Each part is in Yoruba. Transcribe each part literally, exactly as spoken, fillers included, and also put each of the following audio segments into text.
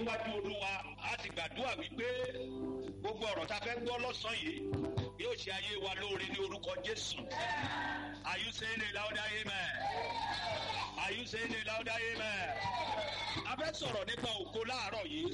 níwájú olúwa a ti gbàdúrà wípé gbogbo ọ̀rọ̀ tá a fẹ́ gbọ́ lọ́sàn-án yìí yóò ṣe ayé wa lóore ní orúkọ Jésù. Are you saying a louder amen? Are you saying a louder amen? A fẹ́ sọ̀rọ̀ nípa ògo láàárọ̀ yìí.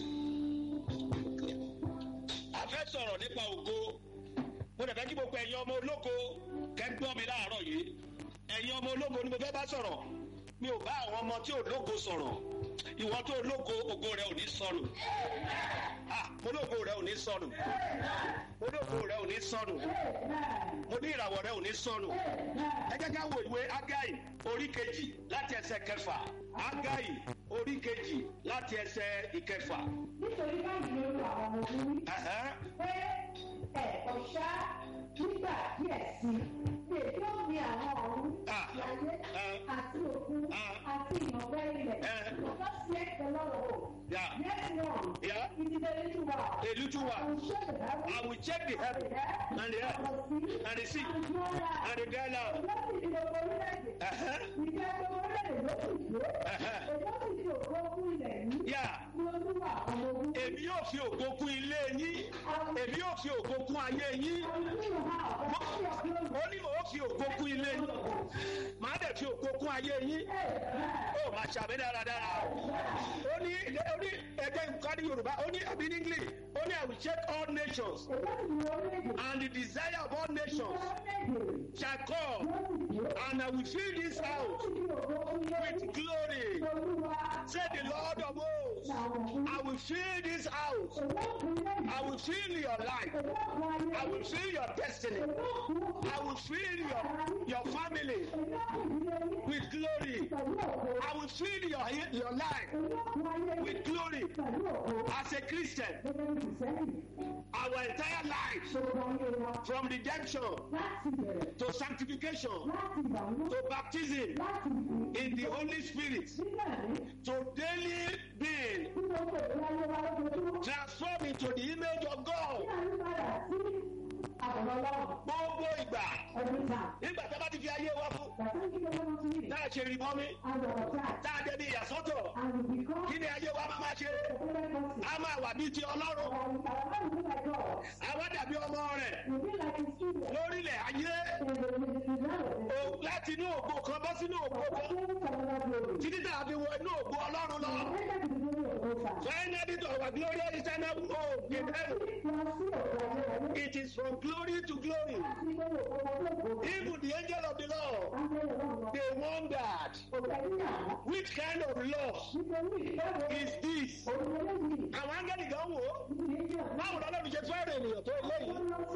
A fẹ́ sọ̀rọ̀ nípa ògo. Mo dẹ̀ fẹ́ kí gbogbo ẹ̀yin ọmọ ológo kẹ́ gbọ́ mi láàárọ̀ yìí. Ẹ̀yin ọmọ ológo ni mo fẹ́ bá sọ̀rọ̀. Mi ò bá àwọn ọmọ tí ò lógo sọ̀rọ̀. Ìwọ tó lógo, ògo rẹ ò ní sọnù. Ah, mo lógo rẹ ò ní sọnù. Mo lógo rẹ ò ní sọnù. Mo ní ìràwọ̀ rẹ ò ní sọnù. Ẹ jẹ́ ká wo ìwé Ágáì orí kejì láti ẹsẹ̀ kẹfà. Ágáì orí kejì láti ẹsẹ̀ ìkẹfà. Nítorí báyìí ló lu àwọn ọmọ ogun pé ẹ̀kọ́ ṣá nígbà díẹ̀ sí lè tó ní àwọn ọ̀run ìyáyé àti òkun àti ìyànfẹ́ ilẹ̀ ọ̀tọ́ sí ẹ̀kọ́ lọ́rọ̀ o. Yes, one. Yeah. It is a little while. A little while. I will check the heaven and the earth and the sea and the dry land. Uh-huh. Uh-huh. Yeah. Èmi yóò fi ògo kún ilé yín. Èmi yóò fi ògo kún ayé yín. Ó ní mò ń fi ògo kún ilé yín. Màá dẹ̀ fi ògo kún ayé yín. Ó máa ṣàbẹ̀ dáradára. Ó ní ó ní ẹgbẹ́ nǹkan ní Yorùbá. Ó ní àbí ní English. Ó ní I will check all nations. And the desire of all nations shall come. And I will fill this house with glory. Say the Lord of hosts. I will fill this house. I will fill your life. I will fill your destiny. I will fill your, your family with glory. I will fill your, your life with glory. As a Christian, our entire life, from redemption to sanctification to baptism in the Holy Spirit to daily being transformed into the image of God. Gbogbo ìgbà nígbà tá a bá ti fi ayé wa fún tá a ṣe rìbọn mi tá a débi ìyàsọ́tọ̀ kí ni ayé wa máa máa ṣe a máa wà bíi ti Ọlọ́run àwa dàbí ọmọ rẹ̀ lórílẹ̀ ayé láti inú ògo kan bọ́ sínú ògo kan títí tá a fi wọ inú ògo Ọlọ́run lọ. Finally to our glorious eternal home in heaven. It is from glory to glory. Even the angel of the Lord, they wondered, which kind of law is this? Àwọn áńgẹ́lì kan wò ó, báwo lọ́lọ́run ṣe fẹ́ràn ènìyàn tó léyìí?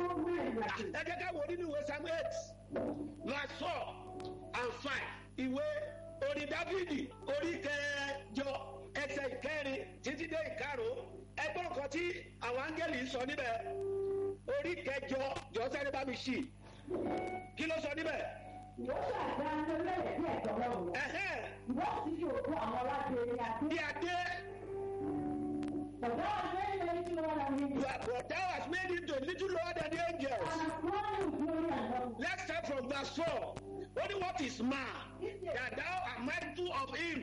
Ẹ jẹ́ ká wò nínú ìwé Psalm eight, verse four and five. Ìwé orin Dáfídì orí kẹjọ ẹsẹ̀ ìkẹrin títí dé ìkarùn-ún. Ẹgbọ́n kan tí àwọn áńgẹ́lì ń sọ níbẹ̀. Orí kẹjọ jọ́sẹ́ni bá mi ṣì. Kí ló sọ níbẹ̀? Ìwọ ṣàgbá lórí ẹ̀ bí ẹ̀tọ́ lọ́rùn. Ìwọ sì yóò kó àwọn aládé ní adé. Ní adé. But thou hast made him a little lower than the angels. But thou hast made him to a little lower than the angels. And hast crowned him with glory and honor. Let's start from verse four. Only what is man that thou art mindful of him,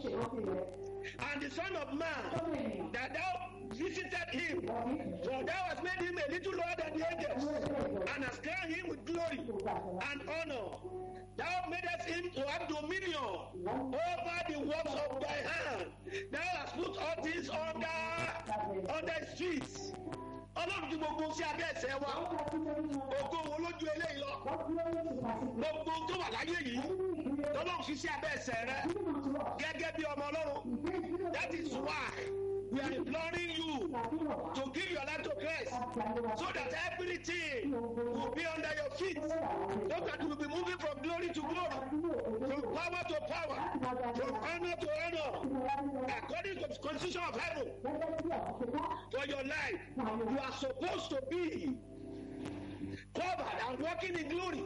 and the Son of Man that thou visited him, for thou hast made him a little lower than the angels, and hast crowned him with glory and honor. Thou madest him to have dominion over the works of thy hand. Thou hast put all things under under his feet. Ọlọ́run ju gbogbo sí abẹ́ ẹ̀sẹ̀ wa. Ògo wo lójú eléyìí lọ? Gbogbo tó wà láyé yìí. Ọlọ́run fi sí abẹ́ ẹ̀sẹ̀ rẹ. Gẹ́gẹ́ bí ọmọ Ọlọ́run. That is why we are imploring you to give your life to Christ, so that everything will be under your feet, so that you will be moving from glory to glory, from power to power, from honor to honor, according to the constitution of heaven. For your life, you are supposed to be covered and walking in glory.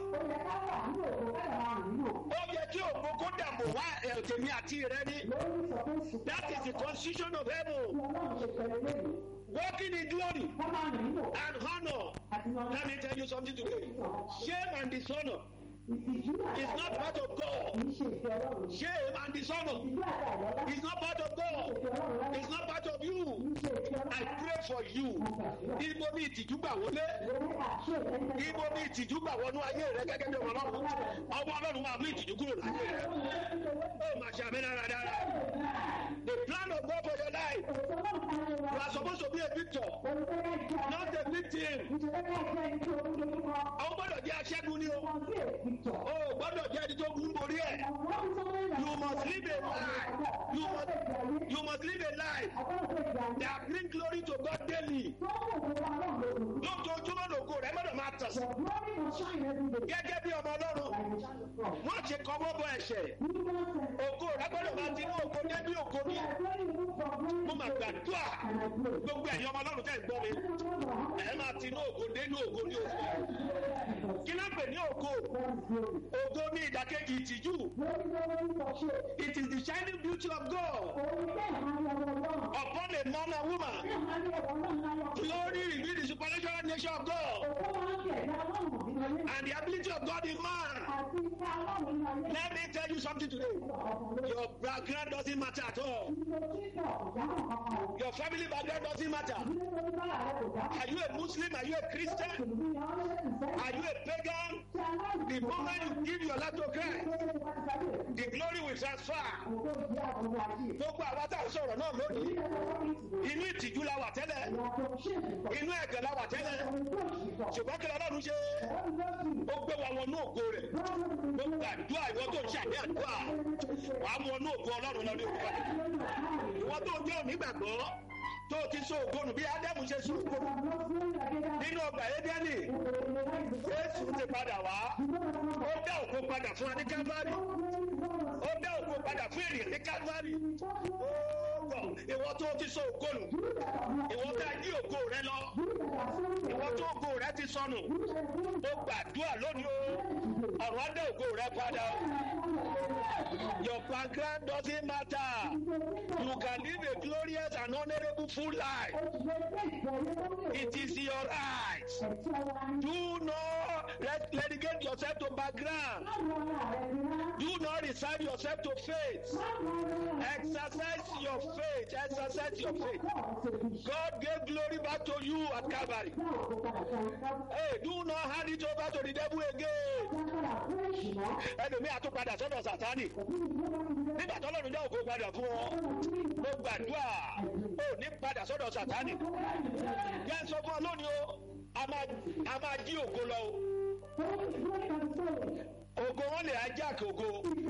Ó yẹ kí ògo kó dàbò wá tèmi àti rẹ ní. That is the constitution of heaven. Walking in glory and honor. Let me tell you something today. Shame and dishonor is not part of God. Shame and dishonor is not part of God. It's not part of you. I pray for you. Ibo ni ìtìjú gbà wọlé. Ibo ni ìtìjú gbà wọnú ayé rẹ gẹ́gẹ́ bí ọmọ ọlọ́run. Ọmọ ọlọ́run máa mú ìtìjú kúrò láyé rẹ. Ó máa ṣe àmì dáradára. The plan of God for your life. You are supposed to be a victor, not a victim. Àwọn gbọ́dọ̀ jẹ́ aṣẹ́gun ni o. O gbọ́dọ̀ jẹ́ ẹni tó gún borí ẹ̀. You must live a life. You must, you must live a life that bring glory to God daily. Lójoojúmọ́ lògo rẹ̀ gbọ́dọ̀ máa tàn sí. Gẹ́gẹ́ bí ọmọ ọlọ́run, wọ́n ṣe kọ́wọ́ bọ ẹ̀ṣẹ̀. Ògo rẹ̀ gbọ́dọ̀ máa ti ní ògo dé bí ògo ní. Mo máa gbàdúrà gbogbo ẹ̀yin ọmọ ọlọ́run tẹ̀ ń gbọ́ mi. Ẹ máa ti ní ògo dé ní ògo ní ògo. Kí ló ń pè ní ògo? Ògo ní ìdàkejì ìtìjú. It is the shining beauty of God upon a man and woman. Glory reveals the supernatural nature of God and the ability of God in man. Let me tell you something today. Your background doesn't matter at all. Your family background doesn't matter. Are you a Muslim? Are you a Christian? Are you a pagan? The moment you give your life to Christ, the glory will transfer. Gbogbo àwọn tá a sọ̀rọ̀ náà lónìí. Inú ìtìjú la wà tẹ́lẹ̀. Inú ẹ̀gẹ̀ la wà tẹ́lẹ̀. Ṣùgbọ́n kí lọ́dún ṣe? Ó gbé wa wọnú ògo rẹ̀. Gbogbo àdúrà ìwọ tó ń ṣàdé àdúrà. Wà á wọnú ògo Ọlọ́run lọ ní òkú. Ìwọ tó jẹ́ onígbàgbọ́ tó ti so ògo nù bí Ádámù ṣe so ògo nù. Nínú ọgbà Édẹ́nì, Jésù ti padà wá. Ó dá ògo padà fún wa ní Kálífárì. Ó dá ògo padà fún ènìyàn ní Kálífárì. Ìwọ tó ti so ògo nù. Ìwọ tá a jí ògo rẹ lọ. Ìwọ tó ògo rẹ ti sọnù. Ó gbàdúrà lónìí o. Ọ̀rọ̀ á dá ògo rẹ padà. Your background doesn't matter. You can live a glorious and honorable full life. It is your right. Do not relegate yourself to background. Do not resign yourself to faith. Exercise your faith. Exercise your faith. God gave glory back to you at Calvary. Hey, do not hand it over to the devil again. Ẹlòmí àtúpadà sọ́dọ̀ Sátánì. Nígbà tó lọ́run jẹ́ ògo padà fún ọ. Mo gbàdúrà ó ní padà sọ́dọ̀ Sátánì. Jẹ́ sọ fún ọ lónìí o, a máa jí ògo lọ o. Ògo wọn lè hijack ògo.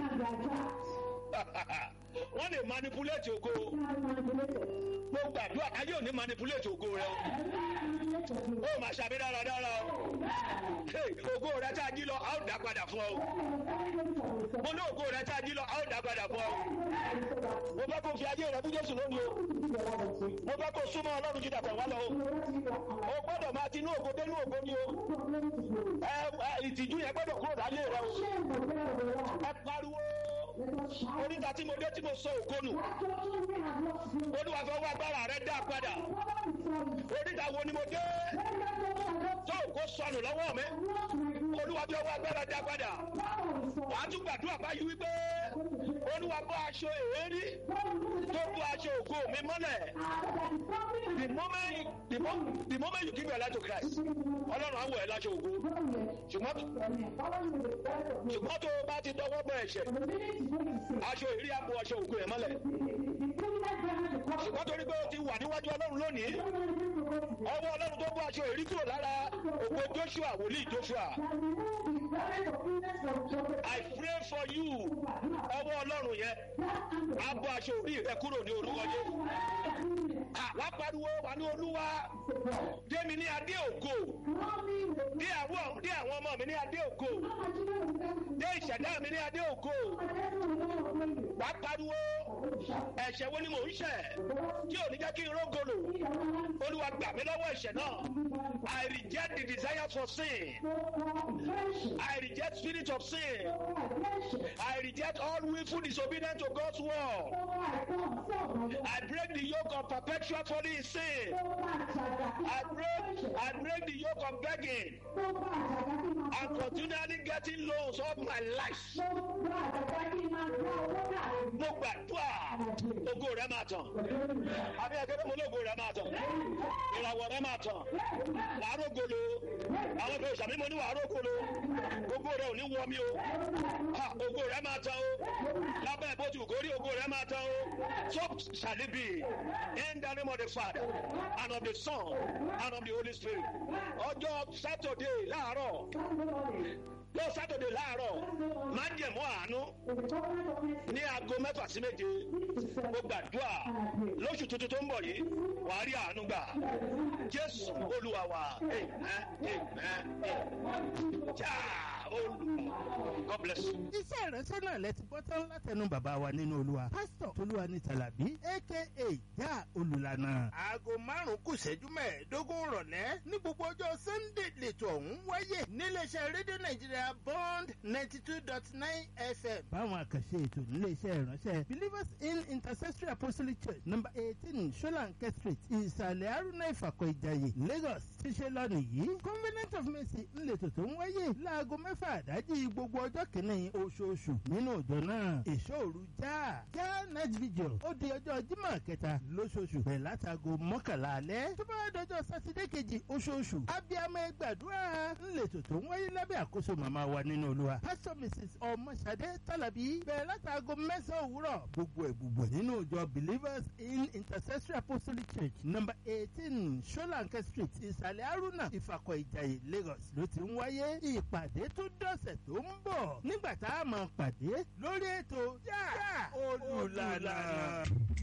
Wọ́n lè manipulate ògo. Mo gbàdúrà ayé ò ní manipulate ògo rẹ o. Ó máa ṣàmì dáradára o. Ògo rẹ tá a jí lọ, a ó dá padà fún ọ. Mo ní ògo rẹ tá a jí lọ, a ó dá padà fún ọ. Mo bá kó fi ayé rẹ fún Jésù lónìí o. Mo bá kó súnmọ́ Ọlọ́run jù dàpọ̀ wá lọ o. O gbọ́dọ̀ máa ti inú ògo dé inú ògo ni o. Ìtìjú yẹn gbọ́dọ̀ kúrò láyé rẹ o. Ẹ pariwo. Oníta tí mo dé tí mo sọ ògo nù. Olúwa fẹ́ wá agbára rẹ dá padà. Oníta wo ni mo dé? Tó ògo sọnù lọ́wọ́ mi. Olúwa fẹ́ wá agbára dá padà. Wàá tún gbàdúrà báyìí wípé Olúwa bọ́ aṣọ èérí tó bọ́ aṣọ ògo mi mọ́lẹ̀. The moment you, the moment, the moment you give your life to Christ, Ọlọ́run á wọ̀ ẹ́ láṣọ ògo. Ṣùgbọ́n tó o bá ti dọwọ́ bọ ẹ̀ṣẹ̀, aṣọ èérí á bọ́ aṣọ ògo ẹ̀ mọ́lẹ̀. Ṣùgbọ́n torí pé o ti wà níwájú Ọlọ́run lónìí, ọwọ́ Ọlọ́run tó bọ́ aṣọ èérí kúrò lára ògo Joshua wòlíì Joshua. I pray for you. Ọwọ́ Ọlọ́run yẹn á bọ́ aṣọ orí rẹ kúrò ní orúkọ yẹn. Wá pariwo wà ní Olúwa. Dé mi ní adé ògo. Dé àwọn dé àwọn ọmọ mi ní adé ògo. Dé ìṣẹ̀dá mi ní adé ògo. Wá pariwo. Ẹ̀ṣẹ̀ wo ni mò ń ṣẹ̀? Tí ò ní jẹ́ kí n rógolo. Olúwa gbà mí lọ́wọ́ ẹ̀ṣẹ̀ náà. I reject the desire for sin. I reject spirit of sin. I reject all willful disobedience to God's word. I break the yoke of perpetual folly in sin. I break, I break the yoke of begging and continually getting loans all my life. Mo gbàdúrà ògo rẹ̀ máa tàn. Àbí ẹ̀kẹ́ mo lógo rẹ̀ máa tàn. Ìràwọ̀ rẹ̀ máa tàn. Wàá rógolo. Àwọn ọ̀dọ́ ìṣàmì mo ní wàá rógolo. Ògo rẹ̀ ò ní wọ mi o. Ògo rẹ̀ máa tàn o. Lábẹ́ ìbòjú kórí ògo rẹ̀ máa tàn o. So shall it be in the name of the Father and of the Son and of the Holy Spirit. Ọjọ́ Saturday láàárọ̀. Lọ Saturday láàárọ̀. Máa ń jẹ̀mú àánú. Ní aago mẹ́fà sí méje. Mo gbàdúrà lóṣù tuntun tó ń bọ̀ yìí. Wàá rí àánú gbà. Jésù Olúwa wa. Amen. Amen. Ja Olúwa. God bless you. Iṣẹ́ ìránṣẹ́ náà lẹ ti gbọ́ tán látẹnu bàbá wa nínú Olúwa. Pásítọ̀ Tolúwani Tàlàbí aka Já Olùlànà. Aago márùn-ún kù ṣẹ́jú mẹ́ẹ̀ẹ́dógún rọ̀lẹ́ ní gbogbo ọjọ́ Sunday lètò ọ̀hún wáyé níléeṣẹ́ rédíò Nàìjíríà Bond ninety two dot nine F M. Báwọn àkànṣe ètò níléeṣẹ́ ìránṣẹ́ Believers in Intercessory Apostolic Church number eighteen Solanke Street Ìsàlẹ̀ Haruna Ìfàkọ̀ Ìjàyè Lagos ti ṣe lọ nìyí. Covenant of Mercy ńlẹ̀tò tó ń wáyé láago mẹ́fà àdájí gbogbo ọjọ́ kìíní oṣooṣù nínú òjò náà. Ìṣòro já já night vigil ó di ọjọ́ Jímọ̀ kẹta lóṣooṣù bẹ̀rẹ̀ látago mọ́kànlá alẹ́. Tó bá dọjọ́ Sátidé kejì oṣooṣù abiyamọ ẹgbàdúrà ńlẹ̀tò tó ń wáyé lábẹ́ àkóso màmá wa nínú Olúwa. Pastor Missus Ọmọṣadé Tàlàbí bẹ̀rẹ̀ látago mẹ́sàn-án òwúrọ̀ gbogbo ẹ̀gbùgbọ̀ nínú òjò Believers in Intercessory Apostolic Church number eighteen Solanke Street Ìsàlẹ̀ Haruna Ìfàkọ̀ Ìjàyè Lagos ló ti ń wáyé. Ìpàdé tó dọ̀sẹ̀ tó ń bọ̀ nígbà tá a máa pàdé lórí ètò Já Olùlànà.